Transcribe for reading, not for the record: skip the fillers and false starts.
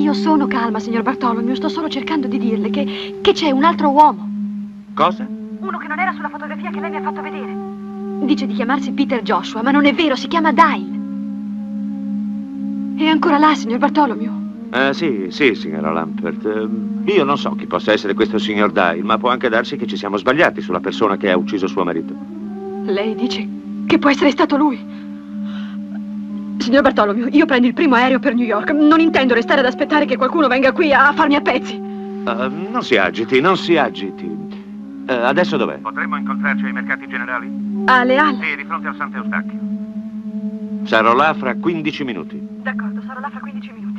Io sono calma, signor Bartolomeo. Sto solo cercando di dirle che c'è un altro uomo. Cosa? Uno che non era sulla fotografia che lei mi ha fatto vedere. Dice di chiamarsi Peter Joshua, ma non è vero, si chiama Dyle. È ancora là, signor Bartolomeo? Sì, signora Lampert. Io non so chi possa essere questo signor Dyle, ma può anche darsi che ci siamo sbagliati sulla persona che ha ucciso suo marito. Lei dice che può essere stato lui. Signor Bartolomeo, io prendo il primo aereo per New York. Non intendo restare ad aspettare che qualcuno venga qui a farmi a pezzi. Non si agiti, non si agiti. Adesso dov'è? Potremmo incontrarci ai mercati generali? Alle Halle? Sì, di fronte al Sant'Eustachio. Sarò là fra 15 minuti. D'accordo, sarò là fra 15 minuti.